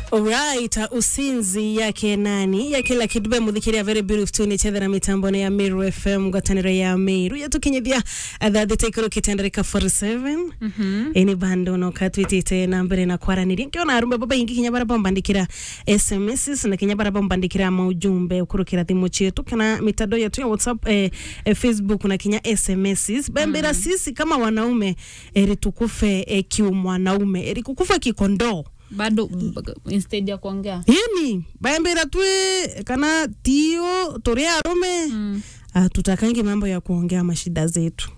Alright, usinzi yake nani ya kila kidube mudhikiria very beautiful tune chedha na mitambo ya Meru FM gwatanira ya Meru yatukinyithia the take kitendeka 47 eni bando no katwitite nambere na kwaraniri nkiona arumbe baba ingi kinyabara bombandikira SMS na kinyabara bombandikira maujumbe ukurukira thimu chetu kana mitado yetu ya WhatsApp Facebook na kinya SMS bembera sisi kama wanaume eri tukufe kiumwanaume eri kukufa kikondoo bado instead ya kuongea yani bambera tu kana tio torea arome tutakangi mambo ya kuongea mashida zetu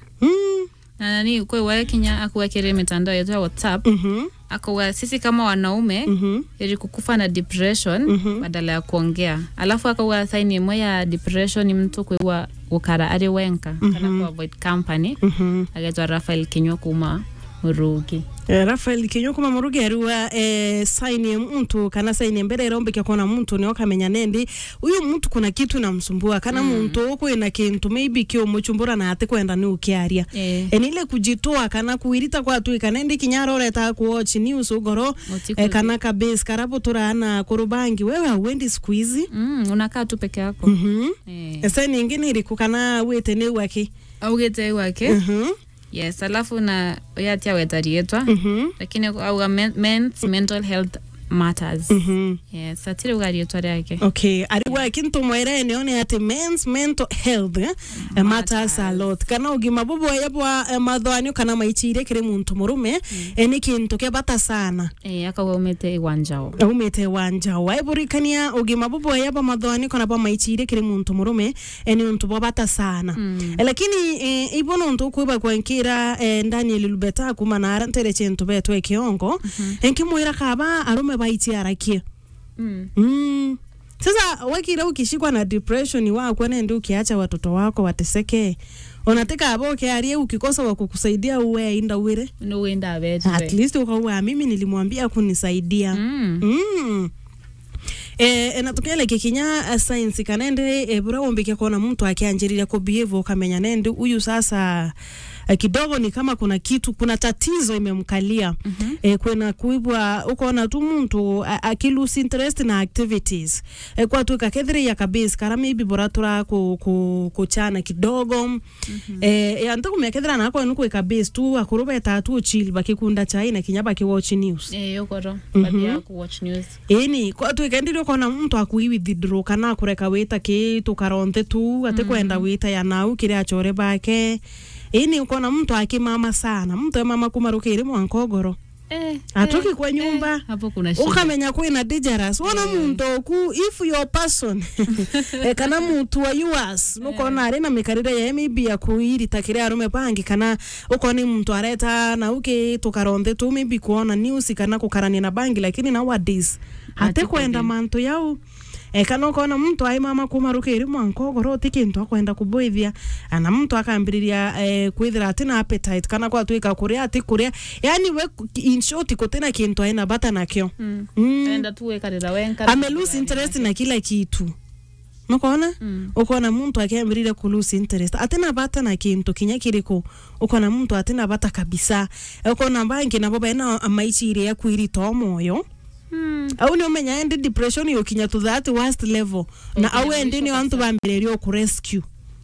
na nani kwa wewe Kenya akuwekere mitandao yetu ya WhatsApp akawa sisi kama wanaume ili kukufa na depression badala ya kuongea alafu akawa sign moja ya depression ni mtu kwa ukara ari wenka kana kwa avoid company akaitwa Rafael Kinyokuma Murugi Rafael Kinyokuma Murugi ariwa sign mtu kana sign mbere rombe kwa kona mtu ni okamenya nendi uyu mtu kuna kitu namsumbua kana mtu uko ina kintu maybe kio muchumbura na ate kwenda ni ukiaria enile kujitoa kana kuirita kwa tu kanendi kinyaro reta ku watch news ugoro kana kabase karapo turana kurubangi wewe hauendi squeeze unakaa tu peke yako sasa nyingine iliku kana wete ne wake au gete wake yes, alafu na yatia wetari yetwa lakini au mental health matters yes, atire ugari yetwa yake okay ariwa kintu mwere neone ati men's mental health matters a lot kana ugima bobo yabwa madhwani kana maichire kire muntu murume eni kintu kebata sana akawa umete wanjao aiburikania ugima bobo yabwa madhwani kana ba maichire kire muntu murume eni muntu bobata sana lakini ibono muntu kuiba kwankira ndani lilubeta kuma na arantere chentu beto ekiongo enkimwira kaba arume baiti arakie sasa wakira ukishikwa na depression wako nende ukiacha watoto wako wateseke unataka aboke arie ukikosa wa kukusaidia uwe inda uwire no uenda betu at least ukawa mimi nilimwambia kunisaidia natokele kikinya science kanende bura ombike kona mtu akianjirira ko behave kamenya nende uyu sasa kidogo ni kama kuna kitu kuna tatizo imemkalia kwena kuibwa ukoona tu mtu akilusi interest na activities kwa tu kakethri ya kabisa kara maybe boratura kuchana kidogo yanto kumekethra na kwa nuko kabisa tu akuruba tatu chill bakikunda chai na kinyaba ki watch news yokoro baada ya ku watch news kwa tu ikendiro kona mtu akuiwi withdraw kana kureka weta ki tukaronte tu ate kwenda weta ya nau kire achore bake uko na mtu akimama sana mtu mama kumaruka ile mwankogoro atoki kwa nyumba hapo kuna shida ukamenya kwa ina dangerous wana mtu ku if your person kana mtu wa yours nuko na arena mikarira ya maybe ya kuiri takire arume pangi kana uko ni mtu areta na uke tukaronde tu maybe kuona news kana kukarania na bangi lakini nowadays ate kwenda manto yao kana ukaona mtu ai mama kumaruka iri mwankogoro tikintu akwenda kuboithia ana mtu akambiriria kwithira atina appetite kana kwa tuika kuria ati kuria yani we in short kotena kintu aina bata nakyo enda tuwe karira wenka ame lose interest na kila kitu nukoona ukoona mtu akambiriria ku lose interest atina bata na kintu kinyakiriko ukoona mtu atina bata kabisa ukoona bangi na baba ina amaichire ya kuirito moyo au ni umenya end depression yokinya to that worst level na au ende ni wantu bambirerio ku rescue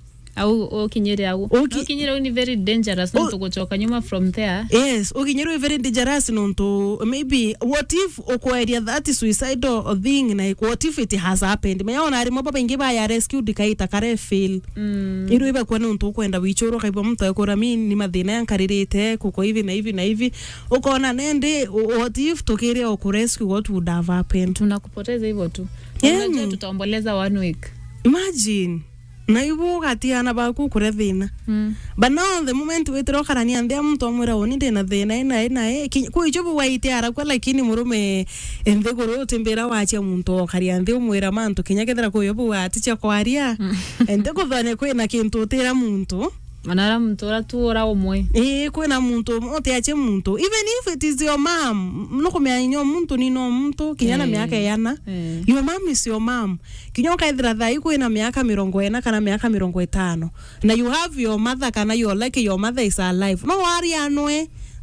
au okinyere au okinyere ni very dangerous nto kuchoka nyuma from there yes okinyere very dangerous nto maybe what if okwaria that suicidal thing na what if it has happened meona ari mababa ingiba ya rescue dikaita kare fail iro iba kwa nto kwenda wichoro kaibo mtu akora mimi ni mathina yankaririte kuko hivi na hivi na hivi ukaona nende what if tokere oku rescue what would have happened tunakupoteza hivyo tu unajua tutaomboleza 1 week imagine na ibo gatiana baku kurethina but now the moment we tro karania ndia mtu amwira oni ndina thina ina ku ijobu waite ara kwa lakini murume ende goro tembera wacha muntu okaria ndi umwira mantu kinyakethera ko yobu aticha kwaria ende kuthane kwina kintu tira muntu manara mtora tu ora omwe kwina muntu otiache muntu even if it is your mom nukumya nyo muntu nino muntu kinyana miaka yana your mom is your mom kinyoka ithira thai kwina miaka 40 kana miaka 50 na you have your mother kana you like your mother is alive no worry anwe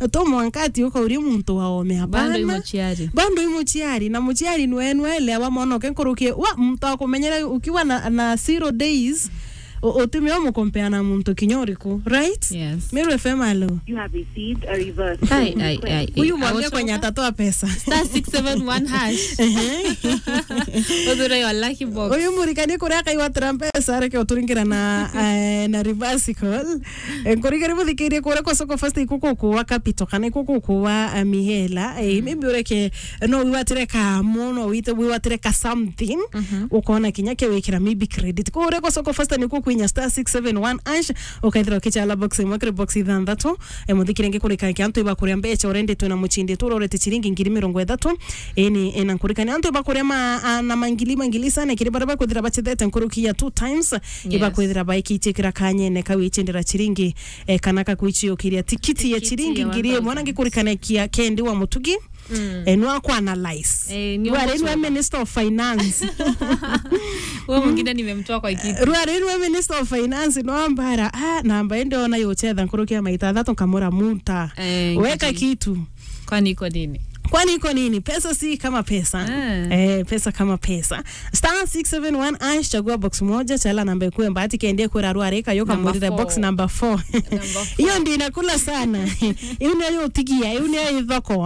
to mwankati uko uri muntu waome Bando abana imuchiari na muchiari nwele wa mono kenkurukie wa mtu akumenyera ukiwa na 0 days otumio mukompeana muntu kinyoriku, right? Yes. Meru FM alo. You have received a reverse. Huyu mwambie kwenye atatoa pesa. *671 hash. Odura yo lucky box. Huyu murikani kuraka iwa trampesa areke oturingira na reverse call. Nkurikari muthikiri kure kwa soko first ikuku wa capital kana ikuku wa mihela. Maybe ureke no wiwatireka mono wiwatireka something. Ukona kinyake wekira maybe credit. Kure kwa soko first ni kuku inya *671 ash ukaithira ukichala box mwakire box ithanthatu muthikire ngikurika ki antu ibakuria mbecha orende twina muchindi turorete chiringi 30 eni enankurika ni antu ibakuria na mangili sana kiri baraba kuthira bachethete nkurukia 2 times ibakuthira baikitikira kanyene kawichindira chiringi kanaka kuichio kiria tikiti ya chiringi ngiri mwana ngikurikana kia kendi wa mutugi enwa kwa analyze ni Minister of Finance wewe mwingine nimemtoa kwa kitu Ruarenu Minister of Finance no ambara namba ende ona yochetha nkurukia maita 3 kamura muta weka kitu kwani iko nini pesa si kama pesa pesa kama pesa *671 ash chagua box moja chala namba ikuwe mbati kiendie kwa Ruareka yoka mwirire box number 4 hiyo ndio inakula sana hiyo ndio utigia hiyo ndio ithoko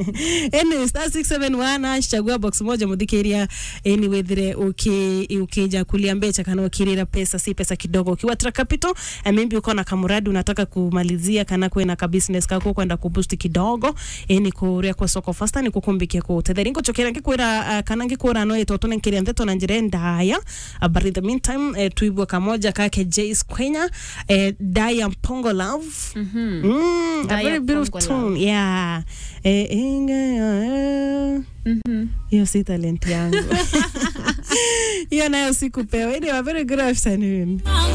*671 ash chagua box moja mudhikiria wethire ukija kulia mbecha kana ukirira pesa si pesa kidogo ukiwa Tra Capital maybe uko na kamuradi unataka kumalizia kana kwena ka business kako kwenda kuboost kidogo kuria kwa soko fasta ni kukumbikia ko tetheringo chokera ngikwira kana ngikura no itoto nenkiria ndeto na njire ndaya but in the meantime tuibwa kamoja kake Jace Kwenya Daya Mpongo Love a very beautiful tune yeah hiyo si talent yangu hiyo nayo sikupewa. Anyway, a very good afternoon.